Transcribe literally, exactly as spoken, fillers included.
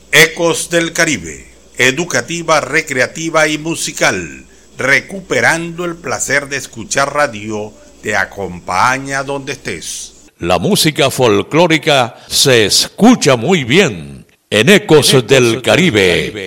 Ecos del Caribe, educativa, recreativa y musical, recuperando el placer de escuchar radio, te acompaña donde estés. La música folclórica se escucha muy bien en Ecos, en Ecos del, del Caribe. Caribe.